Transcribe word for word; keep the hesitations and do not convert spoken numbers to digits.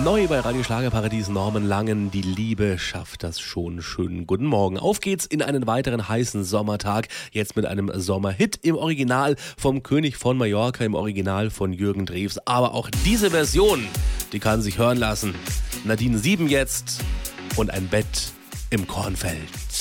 Neu bei Radio Schlagerparadies Norman Langen, die Liebe schafft das schon. Schönen guten Morgen. Auf geht's in einen weiteren heißen Sommertag. Jetzt mit einem Sommerhit im Original vom König von Mallorca, im Original von Jürgen Drews. Aber auch diese Version, die kann sich hören lassen. Nadine Sieben jetzt und ein Bett im Kornfeld.